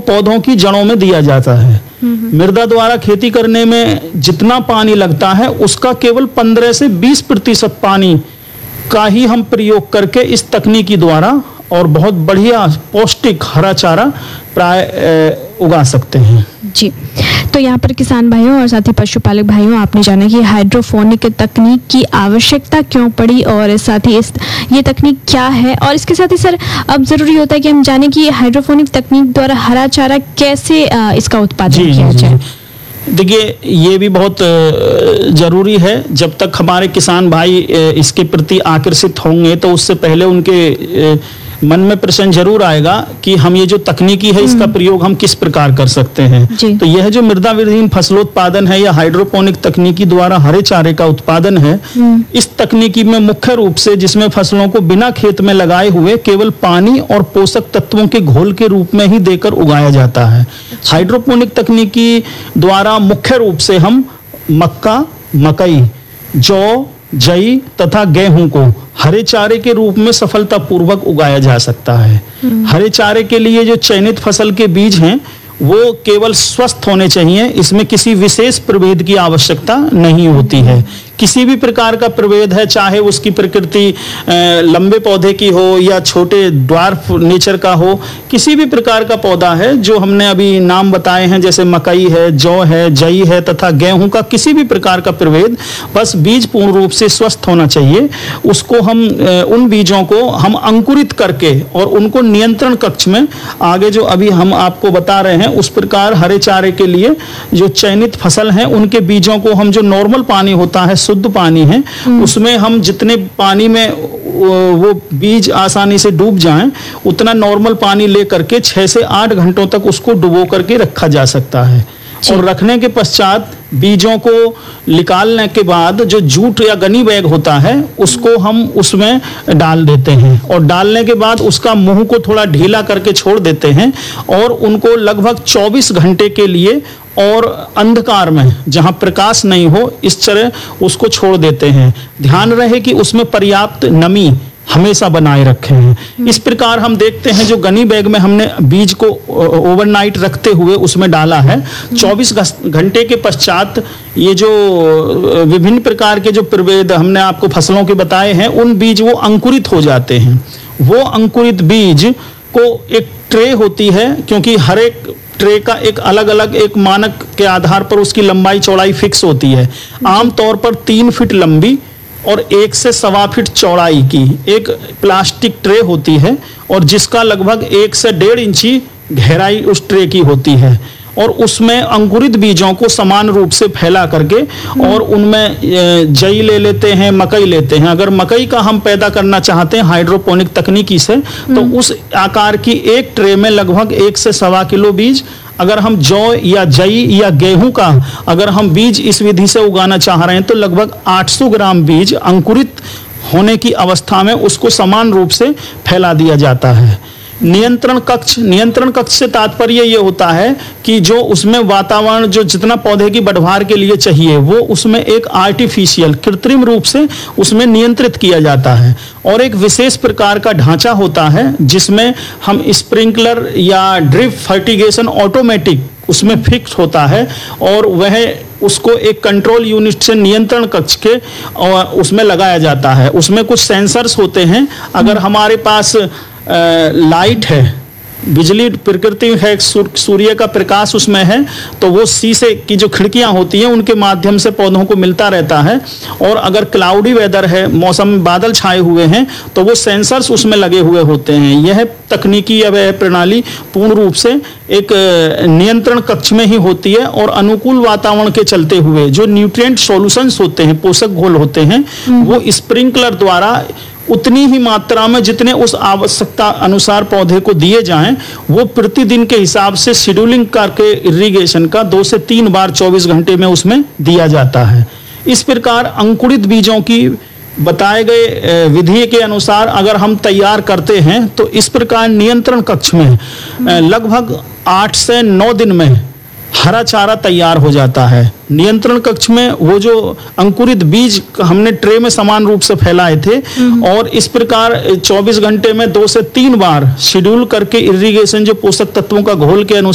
पौधों की जड़ों में दिया जाता है। मृदा द्वारा खेती करने में जितना पानी लगता है उसका केवल 15 से 20% पानी का ही हम प्रयोग करके इस तकनीकी द्वारा और बहुत बढ़िया पौष्टिक हरा चारा प्राय उगा सकते हैं। जी, तो यहाँ पर किसान भाइयों और साथ ही पशुपालक भाइयों, आपने जाना कि हाइड्रोपोनिक तकनीक की आवश्यकता क्यों पड़ी और साथ ही ये तकनीक क्या है, और इसके साथ ही सर अब जरूरी होता है कि हम जाने कि हाइड्रोपोनिक तकनीक द्वारा हरा चारा कैसे इसका उत्पादन किया जाए। देखिए, ये भी बहुत जरूरी है। जब तक हमारे किसान भाई इसके प्रति आकर्षित होंगे तो उससे पहले उनके मन में प्रश्न जरूर आएगा कि हम ये जो तकनीकी है इसका प्रयोग हम किस प्रकार कर सकते हैं। तो यह जो मृदा विहीन फसलोत्पादन है या हाइड्रोपोनिक तकनीकी द्वारा हरे चारे का उत्पादन है, इस तकनीकी में मुख्य रूप से जिसमें फसलों को बिना खेत में लगाए हुए केवल पानी और पोषक तत्वों के घोल के रूप में ही देकर उगाया जाता है। हाइड्रोपोनिक तकनीकी द्वारा मुख्य रूप से हम मक्का, मकई, जौ, जई तथा गेहूं को हरे चारे के रूप में सफलतापूर्वक उगाया जा सकता है। हरे चारे के लिए जो चयनित फसल के बीज हैं वो केवल स्वस्थ होने चाहिए, इसमें किसी विशेष प्रभेद की आवश्यकता नहीं होती है। किसी भी प्रकार का प्रभेद है, चाहे उसकी प्रकृति लंबे पौधे की हो या छोटे ड्वार्फ नेचर का हो, किसी भी प्रकार का पौधा है जो हमने अभी नाम बताए हैं जैसे मकई है, जौ है, जई है तथा गेहूं का किसी भी प्रकार का प्रभेद, बस बीज पूर्ण रूप से स्वस्थ होना चाहिए। उसको हम उन बीजों को हम अंकुरित करके और उनको नियंत्रण कक्ष में आगे जो अभी हम आपको बता रहे हैं उस प्रकार हरे चारे के लिए जो चयनित फसल हैं उनके बीजों को हम जो नॉर्मल पानी होता है, शुद्ध पानी है, उसमें हम जितने पानी में वो बीज आसानी से डूब जाएं उतना नॉर्मल पानी ले करके 6 से 8 घंटों तक उसको डुबो करके रखा जा सकता है। और रखने के पश्चात बीजों को निकालने के बाद जो जूट या गनी बैग होता है उसको हम उसमें डाल देते हैं और डालने के बाद उसका मुंह को थोड़ा ढीला करके छोड़ देते हैं और उनको लगभग 24 घंटे के लिए और अंधकार में जहां प्रकाश नहीं हो इस तरह उसको छोड़ देते हैं। ध्यान रहे कि उसमें पर्याप्त नमी हमेशा बनाए रखे हैं। इस प्रकार हम देखते हैं जो गनी बैग में हमने बीज को ओवरनाइट रखते हुए उसमें डाला है, 24 घंटे के पश्चात ये जो विभिन्न प्रकार के जो प्रभेद हमने आपको फसलों के बताए हैं उन बीज वो अंकुरित हो जाते हैं। वो अंकुरित बीज को एक ट्रे होती है, क्योंकि हर एक ट्रे का एक अलग अलग एक मानक के आधार पर उसकी लंबाई चौड़ाई फिक्स होती है। आमतौर पर 3 फीट लंबी और 1 से 1.25 फीट चौड़ाई की एक प्लास्टिक ट्रे होती है और जिसका लगभग 1 से 1.5 इंची गहराई उस ट्रे की होती है और उसमें अंकुरित बीजों को समान रूप से फैला करके और उनमें जई ले लेते हैं, मकई लेते हैं। अगर मकई का हम पैदा करना चाहते हैं हाइड्रोपोनिक तकनीकी से तो उस आकार की एक ट्रे में लगभग 1 से 1.25 किलो बीज, अगर हम जौ या जई या गेहूं का अगर हम बीज इस विधि से उगाना चाह रहे हैं तो लगभग 800 ग्राम बीज अंकुरित होने की अवस्था में उसको समान रूप से फैला दिया जाता है। नियंत्रण कक्ष से तात्पर्य ये होता है कि जो उसमें वातावरण जो जितना पौधे की बढ़वार के लिए चाहिए वो उसमें एक आर्टिफिशियल कृत्रिम रूप से उसमें नियंत्रित किया जाता है और एक विशेष प्रकार का ढांचा होता है जिसमें हम स्प्रिंकलर या ड्रिप फर्टिगेशन ऑटोमेटिक उसमें फिक्स होता है और वह उसको एक कंट्रोल यूनिट से नियंत्रण कक्ष के और उसमें लगाया जाता है। उसमें कुछ सेंसर्स होते हैं। अगर हमारे पास लाइट है, बिजली प्रकृति है, सूर्य का प्रकाश उसमें है तो वो शीशे की जो खिड़कियां होती हैं उनके माध्यम से पौधों को मिलता रहता है। और अगर क्लाउडी वेदर है, मौसम में बादल छाए हुए हैं तो वो सेंसर्स उसमें लगे हुए होते हैं। यह तकनीकी या वह प्रणाली पूर्ण रूप से एक नियंत्रण कक्ष में ही होती है और अनुकूल वातावरण के चलते हुए जो न्यूट्रिएंट सॉल्यूशंस होते हैं, पोषक घोल होते हैं, वो स्प्रिंकलर द्वारा उतनी ही मात्रा में जितने उस आवश्यकता अनुसार पौधे को दिए जाएं वो प्रतिदिन के हिसाब से शेड्यूलिंग करके इरिगेशन का 2 से 3 बार 24 घंटे में उसमें दिया जाता है। इस प्रकार अंकुरित बीजों की बताए गए विधि के अनुसार अगर हम तैयार करते हैं तो इस प्रकार नियंत्रण कक्ष में लगभग 8 से 9 दिन में हरा चारा तैयार हो जाता है। नियंत्रण कक्ष में वो जो अंकुरित बीज हमने ट्रे में समान रूप से फैलाए थे और इस प्रकार 24 घंटे में 2 से 3 बार शेड्यूल करके इरिगेशन जो पोषक तत्वों का घोल के अनुसार